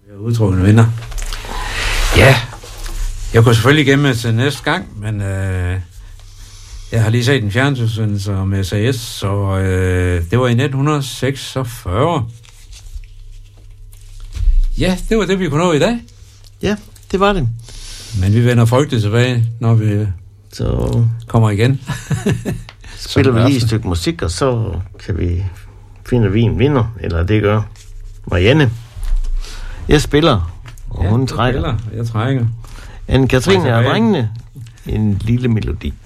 Udtrukne vinder. Ja, jeg kunne selvfølgelig gemme til næste gang, men jeg har lige set en fjernsynsudsendelse om SAS, så det var i 1946. Ja, det var det, vi kunne nå i dag. Ja, det var det. Men vi vender frygteligt tilbage, når vi så kommer igen. Spiller vi lige et stykke musik, og så kan vi finde, vi en vinder, eller det gør Marianne. Jeg spiller, og hun trækker. Jeg trækker. Anne-Kathrine og drengene, en lille melodi.